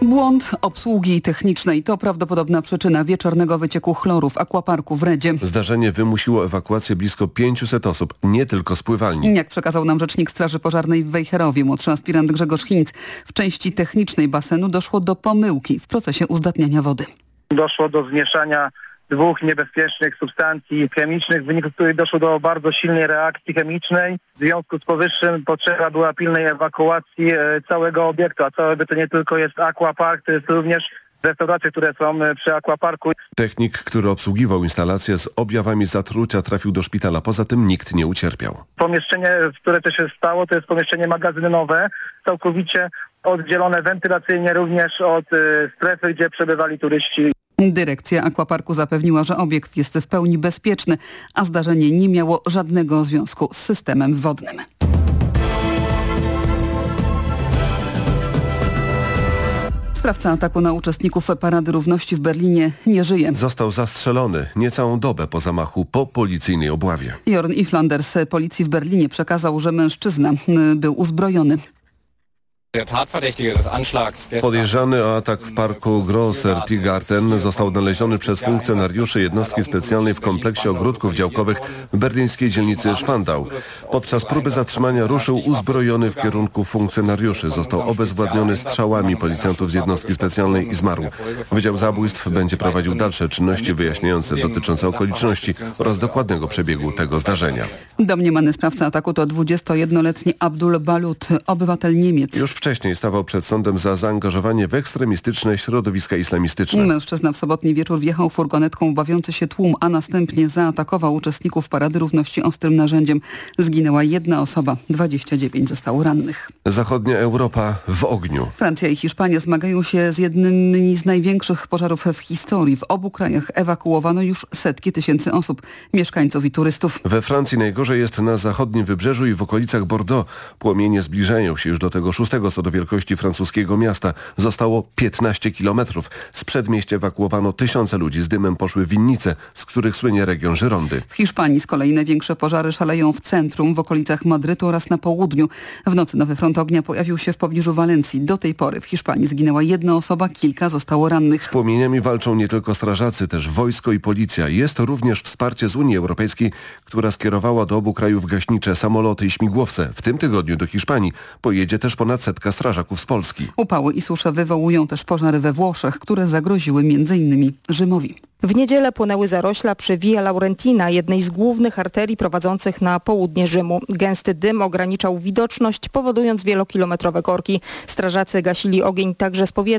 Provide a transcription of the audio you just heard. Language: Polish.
Błąd obsługi technicznej to prawdopodobna przyczyna wieczornego wycieku chloru w aquaparku w Redzie. Zdarzenie wymusiło ewakuację blisko 500 osób, nie tylko z pływalni. Jak przekazał nam rzecznik Straży Pożarnej w Wejherowie, młodszy aspirant Grzegorz Hinc, w części technicznej basenu doszło do pomyłki w procesie uzdatniania wody. Doszło do zmieszania dwóch niebezpiecznych substancji chemicznych, w wyniku których doszło do bardzo silnej reakcji chemicznej. W związku z powyższym potrzeba była pilnej ewakuacji całego obiektu, a cały obiekt to nie tylko jest aquapark, to jest również restauracje, które są przy aquaparku. Technik, który obsługiwał instalację z objawami zatrucia, trafił do szpitala. Poza tym nikt nie ucierpiał. Pomieszczenie, w które to się stało, to jest pomieszczenie magazynowe, całkowicie oddzielone wentylacyjnie również od strefy, gdzie przebywali turyści. Dyrekcja aquaparku zapewniła, że obiekt jest w pełni bezpieczny, a zdarzenie nie miało żadnego związku z systemem wodnym. Sprawca ataku na uczestników Parady Równości w Berlinie nie żyje. Został zastrzelony niecałą dobę po zamachu po policyjnej obławie. Jorn Iflanders z policji w Berlinie przekazał, że mężczyzna był uzbrojony. Podejrzany o atak w parku Grosser Tiergarten został odnaleziony przez funkcjonariuszy jednostki specjalnej w kompleksie ogródków działkowych w berlińskiej dzielnicy Spandau. Podczas próby zatrzymania ruszył uzbrojony w kierunku funkcjonariuszy. Został obezwładniony strzałami policjantów z jednostki specjalnej i zmarł. Wydział Zabójstw będzie prowadził dalsze czynności wyjaśniające dotyczące okoliczności oraz dokładnego przebiegu tego zdarzenia. Domniemany sprawca ataku to 21-letni Abdul Balut, obywatel Niemiec. Już wcześniej stawał przed sądem za zaangażowanie w ekstremistyczne środowiska islamistyczne. Mężczyzna w sobotni wieczór wjechał furgonetką bawiący się tłum, a następnie zaatakował uczestników Parady Równości ostrym narzędziem. Zginęła jedna osoba, 29 zostało rannych. Zachodnia Europa w ogniu. Francja i Hiszpania zmagają się z jednymi z największych pożarów w historii. W obu krajach ewakuowano już setki tysięcy osób, mieszkańców i turystów. We Francji najgorzej jest na zachodnim wybrzeżu i w okolicach Bordeaux. Płomienie zbliżają się już do tego szóstego co do wielkości francuskiego miasta. Zostało 15 kilometrów. Z przedmieścia ewakuowano tysiące ludzi. Z dymem poszły winnice, z których słynie region Girondy. W Hiszpanii z kolei największe pożary szaleją w centrum, w okolicach Madrytu oraz na południu. W nocy nowy front ognia pojawił się w pobliżu Walencji. Do tej pory w Hiszpanii zginęła jedna osoba, kilka zostało rannych. Z płomieniami walczą nie tylko strażacy, też wojsko i policja. Jest również wsparcie z Unii Europejskiej, która skierowała do obu krajów gaśnicze samoloty i śmigłowce. W tym tygodniu do Hiszpanii pojedzie też ponad setka strażaków z Polski. Upały i susze wywołują też pożary we Włoszech, które zagroziły m.in. Rzymowi. W niedzielę płonęły zarośla przy Via Laurentina, jednej z głównych arterii prowadzących na południe Rzymu. Gęsty dym ograniczał widoczność, powodując wielokilometrowe korki. Strażacy gasili ogień także z powietrza.